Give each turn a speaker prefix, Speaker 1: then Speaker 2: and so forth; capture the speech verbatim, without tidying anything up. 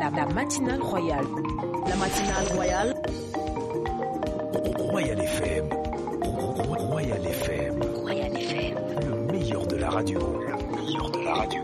Speaker 1: la, la matinale royale. La matinale royale.
Speaker 2: Royal F M. Royal F M.
Speaker 1: Royal F M.
Speaker 2: Le meilleur de la radio. Le meilleur de la radio.